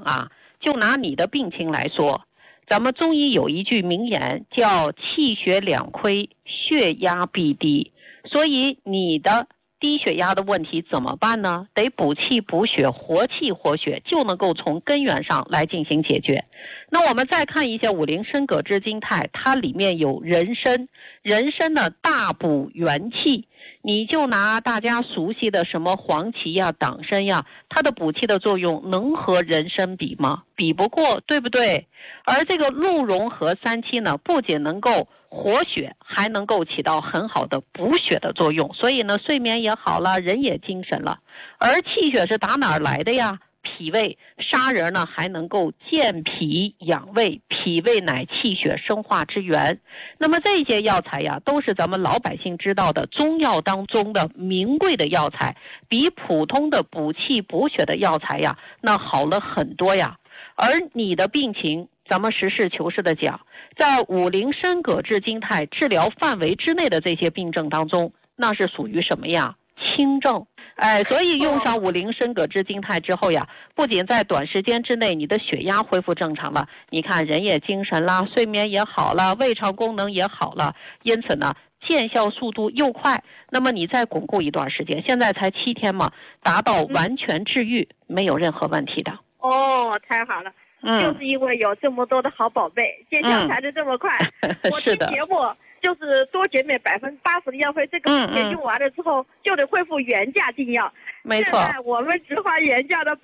啊，就拿你的病情来说，咱们中医有一句名言叫气血两亏，血压必低。所以你的低血压的问题怎么办呢？得补气补血，活气活血，就能够从根源上来进行解决。那我们再看一下五苓参葛枝金肽，它里面有人参，人参呢大补元气。你就拿大家熟悉的什么黄芪呀、党参呀，它的补气的作用能和人参比吗？比不过，对不对？而这个鹿茸和三七呢，不仅能够活血，还能够起到很好的补血的作用，所以呢，睡眠也好了，人也精神了。而气血是打哪儿来的呀？脾胃，砂仁呢还能够健脾养胃，脾胃乃气血生化之源。那么这些药材呀，都是咱们老百姓知道的中药当中的名贵的药材，比普通的补气补血的药材呀，那好了很多呀。而你的病情，咱们实事求是的讲，在五苓参葛枝金肽治疗范围之内的这些病症当中，那是属于什么呀？轻症。所以用上五苓参葛枝金肽之后呀，不仅在短时间之内你的血压恢复正常了，你看人也精神了，睡眠也好了，胃肠功能也好了，因此呢见效速度又快。那么你再巩固一段时间，现在才7天嘛，达到完全治愈，没有任何问题的。 哦，太好了。就是因为有这么多的好宝贝，见效才能这么快。我听节目就是多减免80%的药费，这个钱用完了之后就得恢复原价进药。 没错， 现在我们只花原价的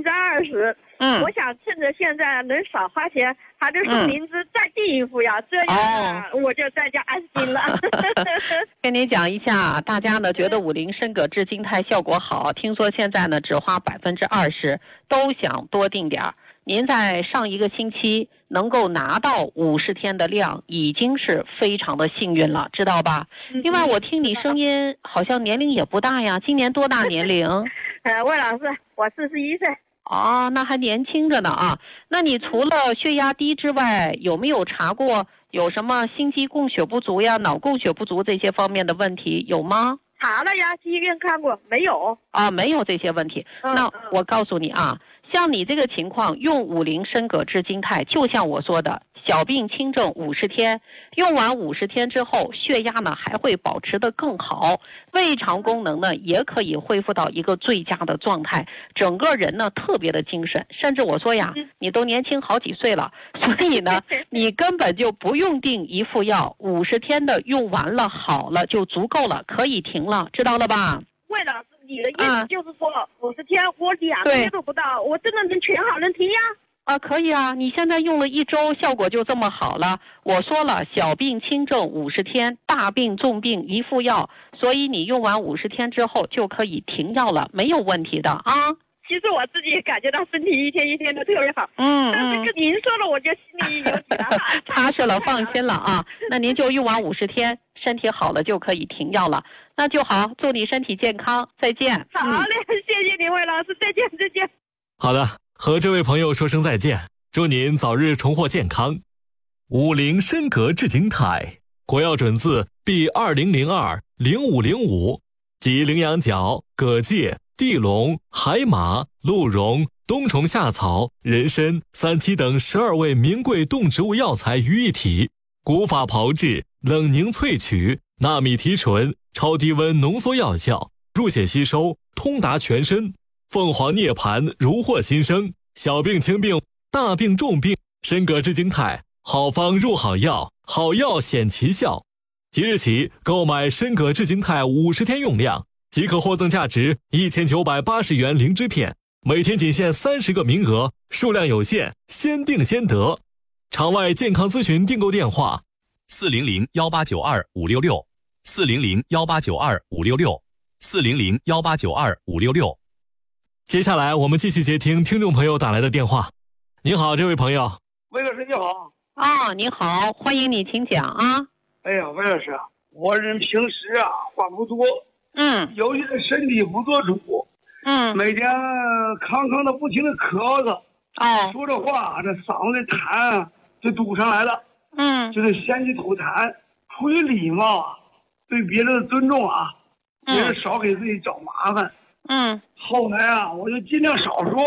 20%。我想趁着现在能少花钱，还能送名字再订一副药，这样我就在家安心了。 跟你讲一下，大家呢觉得五苓参葛枝金肽效果好，听说现在呢只花20%，都想多订点儿。您在上一个星期能够拿到50天的量，已经是非常的幸运了，知道吧？另外，我听你声音好像年龄也不大呀，今年多大年龄？ 魏老师，我41岁。 哦，那还年轻着呢啊！那你除了血压低之外，有没有查过有什么心肌供血不足呀、脑供血不足这些方面的问题有吗？ 查了呀，去医院看过，没有啊，没有这些问题。那我告诉你啊，像你这个情况，用五苓参葛枝金肽，就像我说的，小病轻症50天，用完50天之后，血压呢还会保持得更好，胃肠功能呢也可以恢复到一个最佳的状态，整个人呢特别的精神，甚至我说呀，你都年轻好几岁了，所以呢，你根本就不用订一副药，50天的用完了好了就足够了，可以停了，知道了吧？ 魏老师，你的意思就是说50天我2个月都不到，我真的能全好能停呀？ 可以啊，你现在用了1周，效果就这么好了。我说了，小病轻症50天，大病重病一副药，所以你用完50天之后就可以停药了，没有问题的啊。 其实我自己也感觉到身体一天一天的特别好。但是跟您说了，我就心里有底了。 踏实了，放心了啊。那您就用完50天，身体好了就可以停药了，那就好。祝你身体健康，再见。 好嘞，谢谢您，魏老师，再见，再见。 好的，和这位朋友说声再见，祝您早日重获健康。五苓参葛枝金肽，国药准字 B20020505，即羚羊角、葛芥、地龙、海马、鹿茸、冬虫夏草、人参、三七等12味名贵动植物药材于一体，古法炮制，冷凝萃取，纳米提纯，超低温浓缩药效，入血吸收，通达全身。凤凰涅槃，如获新生。小病轻病，大病重病，参葛枝金肽，好方入好药，好药显奇效。即日起购买参葛枝金肽50天用量，即可获赠价值1980元灵芝片，每天仅限30个名额，数量有限，先订先得。场外健康咨询订购电话 400-1892-566，400-1892-566，400-1892-566。 接下来我们继续接听听众朋友打来的电话。你好，这位朋友。 魏老师你好。 你好，欢迎你，请讲啊。 哎呀，魏老师，我人平时话不多，尤其是身体不做主，每天康康的不停的咳嗽，说着话这嗓子的痰就堵上来了，就是嫌弃吐痰，出于礼貌对别人的尊重也是少给自己找麻烦。后来我就尽量少说，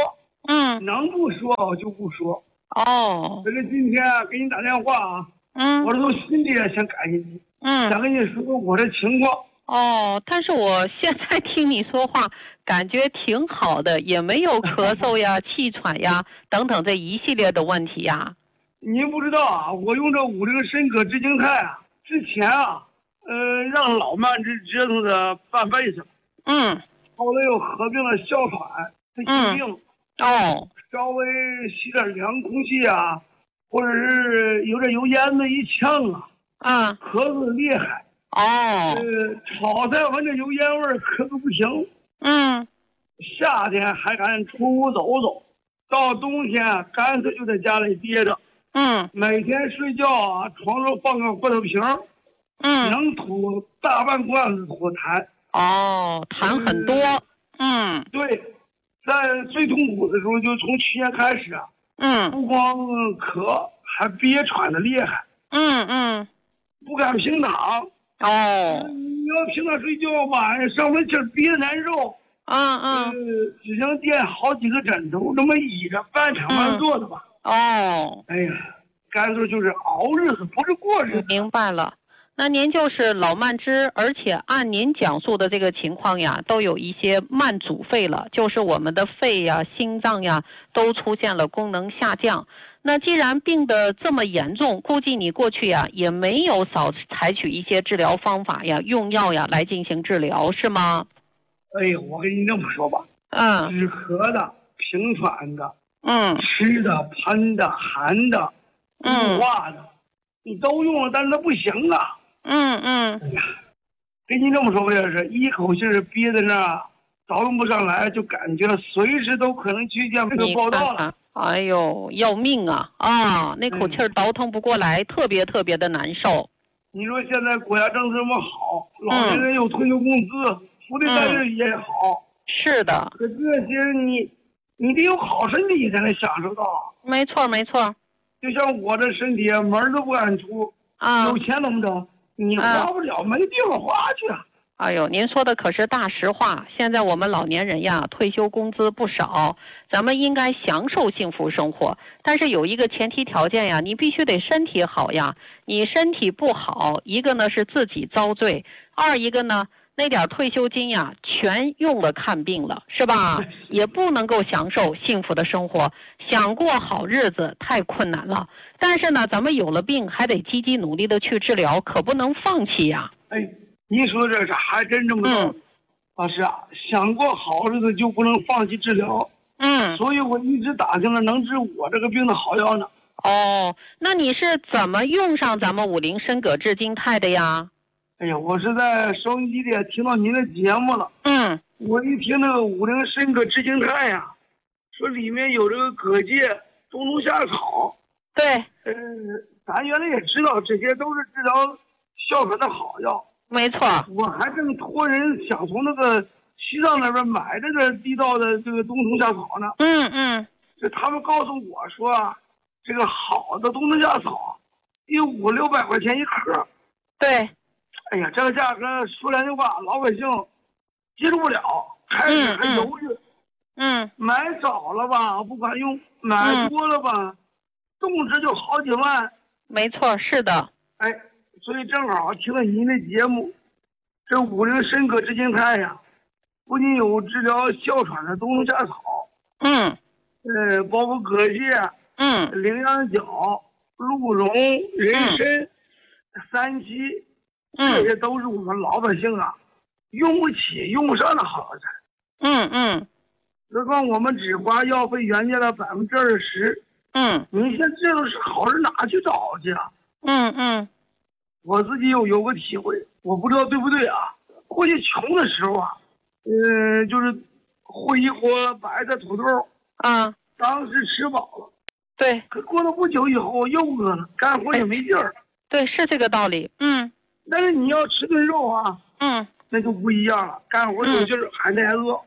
能不说我就不说。 这个今天给你打电话啊，我这从心里也想感谢你，想跟你说说我的情况。 但是我现在听你说话，感觉挺好的，也没有咳嗽呀、气喘呀等等这一系列的问题呀。 您不知道啊，我用这50参葛知经肽啊，之前啊，让老慢支折腾的半辈子，后来又合并了哮喘这疾病，稍微吸点凉空气啊，或者是有点油烟子一呛啊，咳嗽厉害。炒菜闻着油烟味咳嗽不行。夏天还敢出屋走走，到冬天干脆就在家里憋着。每天睡觉啊，床上放个罐头瓶，能吐大半罐子吐痰。 痰很多。 对，在最痛苦的时候，就从去年开始啊，不光咳，还憋喘的厉害。不敢平躺。你要平常睡觉晚上上门气憋得难受。只能垫好几个枕头，这么倚着半躺半坐的吧。哎呀，干脆就是熬日子，不是过日子。 明白了，那您就是老慢支，而且按您讲述的这个情况呀，都有一些慢阻肺了，就是我们的肺呀、心脏呀都出现了功能下降。那既然病得这么严重，估计你过去呀也没有少采取一些治疗方法呀、用药呀来进行治疗，是吗？ 哎呦，我跟你这么说吧，止咳的、平喘的，吃的、喷的、含的、雾化的，你都用了，但是它不行啊。哎呀，跟你这么说吧，也是一口气憋在那儿，倒腾不上来，就感觉随时都可能去见这个报道了。 哎呦，要命啊！那口气倒腾不过来，特别特别的难受。 你说现在国家政策这么好，老年人有退休工资，福利待遇也好。 是的。 可这些你得有好身体才能享受到。 没错没错。 就像我这身体门都不敢出，有钱怎么整？你花不了，没地方花去。 哎呦，您说的可是大实话。现在我们老年人呀，退休工资不少，咱们应该享受幸福生活。但是有一个前提条件呀，你必须得身体好呀。你身体不好，一个呢是自己遭罪，二一个呢那点退休金呀，全用了看病了，是吧？也不能够享受幸福的生活，想过好日子太困难了。但是呢，咱们有了病，还得积极努力的去治疗，可不能放弃呀。 您说这是还真这么道理。老师啊，想过好日子就不能放弃治疗。所以我一直打听了能治我这个病的好药呢。 那你是怎么用上咱们50参葛知经肽的呀？ 哎呀，我是在收音机里听到您的节目了。我一听那个50参葛知经肽呀，说里面有这个葛芥、冬虫夏草。 对。 咱原来也知道这些都是治疗哮喘的好药。 没错。 我还正托人想从那个西藏那边买这个地道的这个冬虫夏草呢。这他们告诉我说这个好的冬虫夏草得500-600块钱一颗。 对。 哎呀，这个价格说两句话，老百姓接受不了，开始还犹豫。买少了吧不管用，买多了吧，动辄就好几万。 没错，是的。 所以正好听了您的节目，这50参葛知经肽呀，不仅有治疗哮喘的冬虫夏草，包括葛芥，羚羊角、鹿茸、人参、三七，这些都是我们老百姓用不起用不上的好药材。何况我们只花药费原价的20%。你像这种是好人哪去找去啊？我自己有个体会，我不知道对不对啊。过去穷的时候就是烩一锅白菜土豆当时吃饱了。 对。 可过了不久以后又饿了，干活也没劲儿。 对，是这个道理。 但是你要吃顿肉那就不一样了，干活有劲儿还耐饿。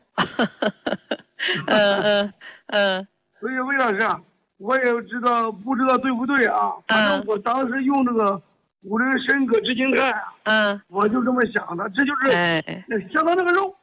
所以魏老师我也不知道对不对啊。反正我当时用这个50参葛知经肽我就这么想的，这就是想到那个肉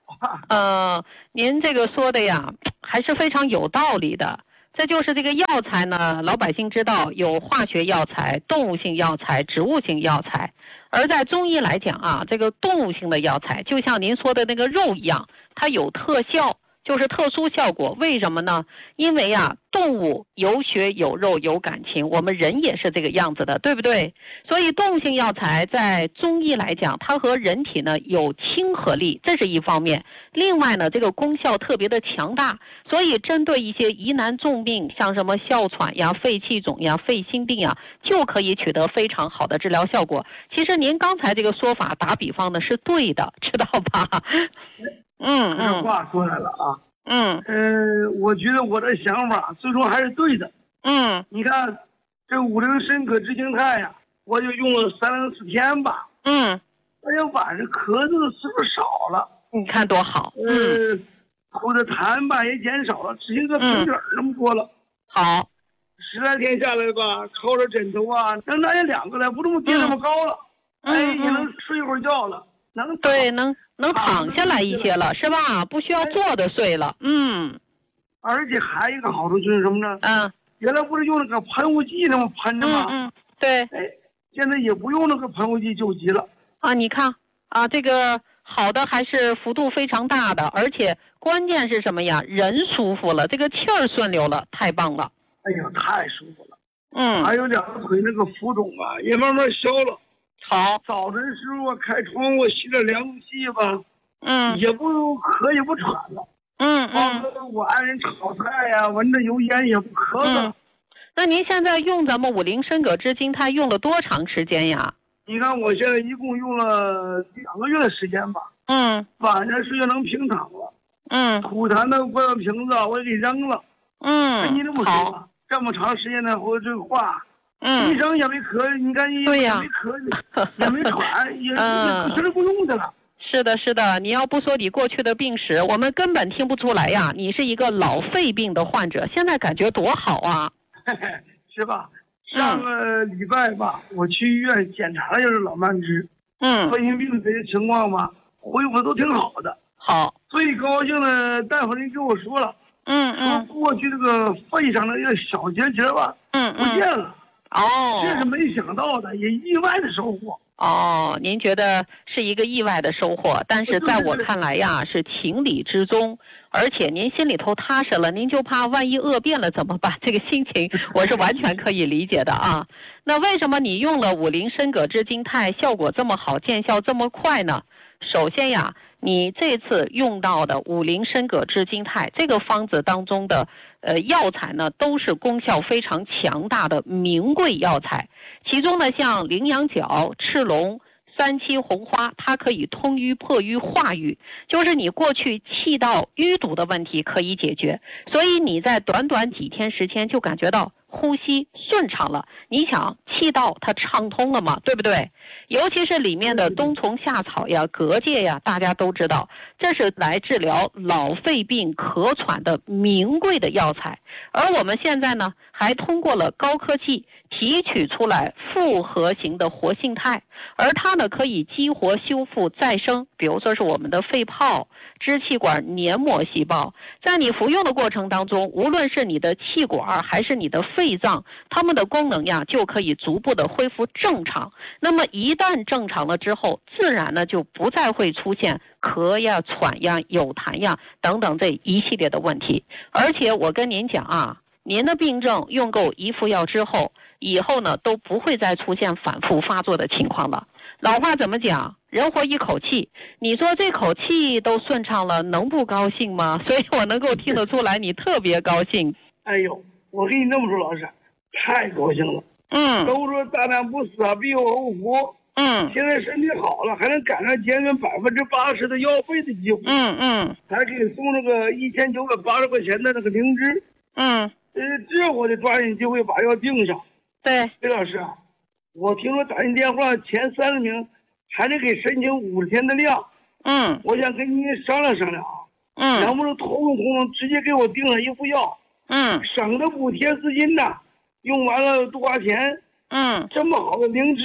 您这个说的呀，还是非常有道理的。这就是这个药材呢，老百姓知道有化学药材、动物性药材、植物性药材。而在中医来讲啊，这个动物性的药材，就像您说的那个肉一样，它有特效，就是特殊效果。为什么呢？因为啊，动物有血有肉有感情，我们人也是这个样子的，对不对？所以动物性药材在中医来讲，它和人体呢有亲和力，这是一方面。另外呢，这个功效特别的强大，所以针对一些疑难重病，像什么哮喘呀、肺气肿呀、肺心病呀，就可以取得非常好的治疗效果。其实您刚才这个说法打比方呢是对的，知道吧？ 这话说来了啊。我觉得我的想法最终还是对的。你看这五灵参葛知情肽呀，我就用了3、4天吧。而且晚上咳嗽的次数少了。 你看多好。 吐的痰吧也减少了，只剩个平底儿那么多了。 好 ，10来天下来吧，靠着枕头啊，能拿下2个来，不这么跌那么高了。也能睡一会儿觉了， 能躺下来一些了，是吧？不需要坐着睡了。 而且还有一个好处就是什么呢？原来不是用那个喷雾剂那么喷的吗？ 对。 现在也不用那个喷雾剂救急了。 你看啊，这个好的还是幅度非常大的，而且关键是什么呀？人舒服了，这个气儿顺溜了，太棒了。 哎呀，太舒服了。还有2个腿那个浮肿啊，也慢慢消了。 好， 早晨时候开窗户吸点凉空气吧，也不咳也不喘了。包括我爱人炒菜呀，闻着油烟也不咳嗽。 那您现在用咱们五灵参葛知情肽用了多长时间呀？ 你看我现在一共用了2个月的时间吧。晚上睡觉能平躺了。吐痰的玻璃瓶子我也给扔了。你这么说，这么长时间的我这话。医生也没咳，你看也没咳，也没喘，也全是不用的了。 是的，是的，你要不说你过去的病史，我们根本听不出来呀。你是一个老肺病的患者，现在感觉多好啊， 是吧？上个礼拜吧，我去医院检查了就是老慢支，肺心病这些情况吧，恢复都挺好的。 好， 最高兴的大夫人跟我说了，说过去这个肺上的一个小结节吧，不见了。这是没想到的，也意外的收获。 您觉得是一个意外的收获，但是在我看来呀，是情理之中，而且您心里头踏实了，您就怕万一恶变了怎么办？这个心情我是完全可以理解的啊。那为什么你用了五灵参葛知情肽效果这么好，见效这么快呢？首先呀，你这次用到的五灵参葛知情肽这个方子当中的药材呢，都是功效非常强大的名贵药材。其中呢，像羚羊角、赤龙、三七红花，它可以通瘀、破瘀、化瘀，就是你过去气道淤堵的问题可以解决。所以你在短短几天时间就感觉到呼吸顺畅了。你想气道它畅通了嘛，对不对？尤其是里面的冬虫夏草呀、蛤蚧呀，大家都知道，这是来治疗老肺病、咳喘的名贵的药材。而我们现在呢，还通过了高科技提取出来复合型的活性肽，而它呢可以激活、修复、再生，比如说是我们的肺泡、支气管黏膜细胞。在你服用的过程当中，无论是你的气管还是你的肺脏，它们的功能呀就可以逐步的恢复正常。那么一旦正常了之后，自然呢就不再会出现咳呀、喘呀、有痰呀等等这一系列的问题。而且我跟您讲啊，您的病症用够1副药之后，以后呢都不会再出现反复发作的情况了。老话怎么讲？人活一口气，你说这口气都顺畅了，能不高兴吗？所以我能够听得出来你特别高兴。 哎呦，我跟你这么说，老师，太高兴了。都说大难不死啊，必有后福。现在身体好了，还能赶上减免80%的药费的机会。还可以送那个1980块钱的那个灵芝。这我得抓紧机会把药定上。 对， 李老师，我听说打进电话前30名还得给申请50天的量。我想跟您商量商量啊。能不能通直接给我订上1副药？省得补贴资金呐，用完了多花钱。这么好的灵芝啊，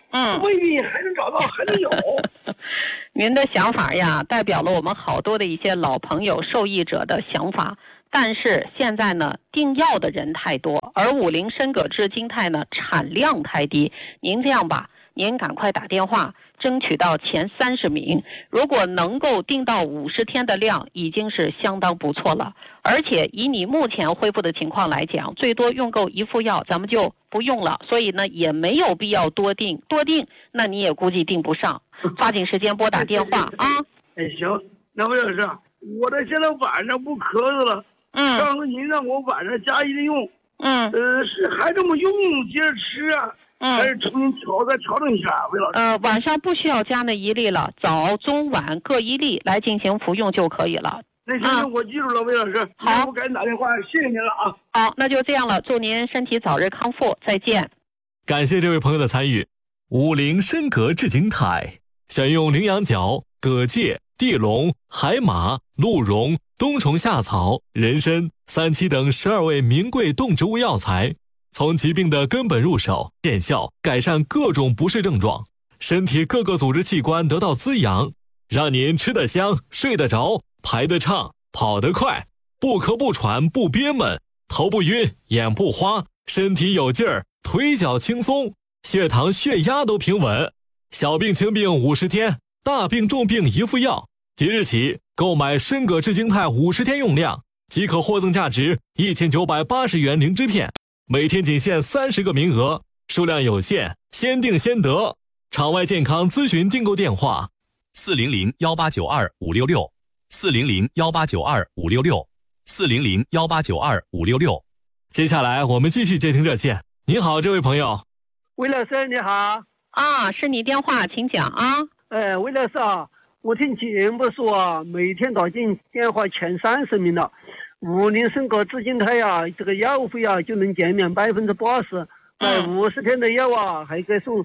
未必还能找到，还能有。 您的想法呀，代表了我们好多的一些老朋友、受益者的想法。但是现在呢，订药的人太多，而50参舸致金肽呢产量太低。您这样吧，您赶快打电话，争取到前30名。如果能够订到50天的量，已经是相当不错了。而且以你目前恢复的情况来讲，最多用够1副药，咱们就不用了。所以呢，也没有必要多订，那你也估计订不上。抓紧时间拨打电话啊！ 行，那魏老师，我这现在晚上不咳嗽了。上次您让我晚上加一的用，是还这么用接着吃啊？还是重新调整一下，魏老师？ 晚上不需要加那1粒了，早中晚各1粒来进行服用就可以了。 那行，我记住了，魏老师。好，我赶紧打电话，谢谢您了啊。 好，那就这样了，祝您身体早日康复，再见。 感谢这位朋友的参与。50参舸致金肽，选用羚羊角、葛芥、地龙、海马、鹿茸、冬虫夏草、人参、三七等12味名贵动植物药材，从疾病的根本入手，见效改善各种不适症状，身体各个组织器官得到滋养，让您吃得香、睡得着、排得畅、跑得快，不咳不喘不憋闷，头不晕眼不花，身体有劲儿，腿脚轻松，血糖血压都平稳，小病轻病50天，大病重病1副药。即日起购买参舸致金肽50天用量，即可获赠价值1980元灵芝片，每天仅限30个名额，数量有限，先订先得。场外健康咨询订购电话 400-1892-566，400-1892-566，400-1892-566。 接下来我们继续接听热线。您好，这位朋友。 魏老师你好。 是你电话，请讲啊。 魏老师啊，我听节目说啊，每天打进电话前30名了，50参舸致金肽呀，这个药费啊就能减免80%，买50天的药啊还可以送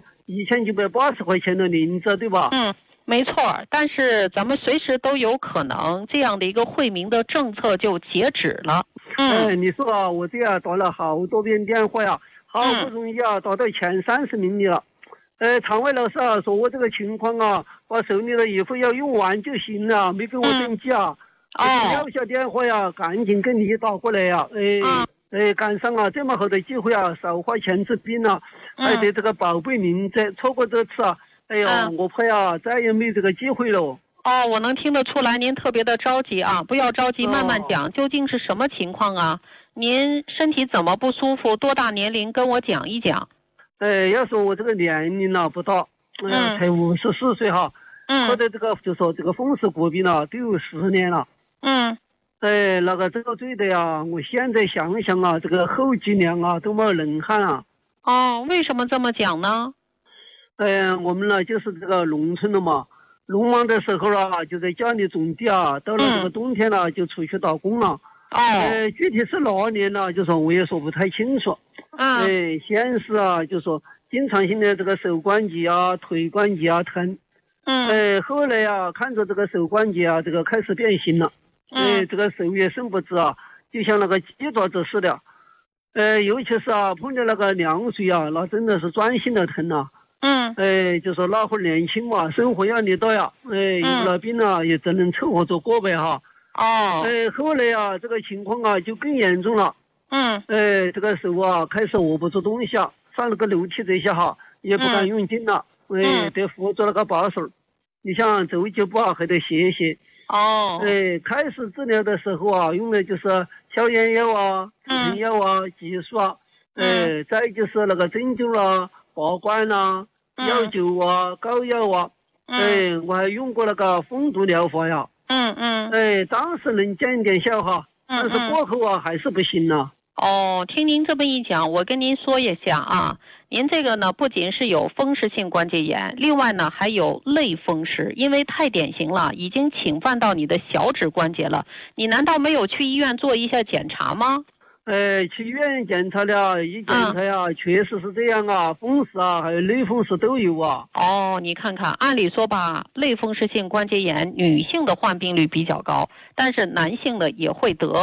1980块钱的零子，对吧？ 没错，但是咱们随时都有可能这样的一个惠民的政策就截止了。 你说啊，我这样打了好多遍电话呀，好不容易啊打到前30名里了。场外老师啊说我这个情况啊，把手里的1副药用完就行了，没给我登记啊。撂下电话呀，赶紧跟你打过来呀。赶上啊这么好的机会啊，少花钱治病啊，还得这个宝贝名字，错过这次啊，我怕呀再也没这个机会了。 我能听得出来您特别的着急啊，不要着急，慢慢讲，究竟是什么情况啊？您身体怎么不舒服？多大年龄？跟我讲一讲。 要说我这个年龄呢不大，才54岁哈。或者这个就说这个风湿骨病呢都有10年了。那个这个罪的呀，我现在想想啊，这个后几年啊都冒冷汗啊。 为什么这么讲呢？ 我们呢就是这个农村的嘛，农忙的时候啊就在家里种地啊，到了这个冬天了就出去打工了。具体是哪年呢，就说我也说不太清楚。先是啊就说经常性的这个手关节啊、腿关节啊疼。后来啊看着这个手关节啊这个开始变形了。这个手也伸不直啊，就像那个鸡爪子似的。尤其是啊碰见那个凉水啊，那真的是钻心的疼啊。就说那会儿年轻嘛，生活压力大呀，有了病啊也只能凑合着过呗哈。后来啊这个情况啊就更严重了。这个手啊开始握不住东西啊，上了个楼梯这下哈也不敢用劲了。得扶着那个把手，你像走几步啊还得歇歇。开始治疗的时候啊用的就是消炎药啊、止疼药啊、激素啊。再就是那个针灸啊、拔罐啊、药灸啊、膏药啊。我还用过那个风毒疗法呀。当时能见一点效哈，但是过后啊还是不行了。 听您这么一讲，我跟您说一下啊，您这个呢不仅是有风湿性关节炎，另外呢还有类风湿，因为太典型了，已经侵犯到你的小指关节了。你难道没有去医院做一下检查吗？ 去医院检查了，一检查呀，确实是这样啊，风湿啊，还有类风湿都有啊。 你看看，按理说吧，类风湿性关节炎女性的患病率比较高，但是男性的也会得，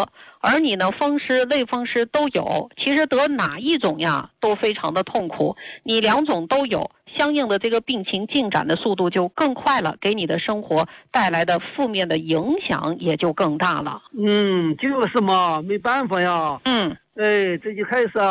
而你呢，风湿、类风湿都有，其实得哪一种呀都非常的痛苦，你2种都有，相应的这个病情进展的速度就更快了，给你的生活带来的负面的影响也就更大了。 就是嘛，没办法呀。 哎， 这就开始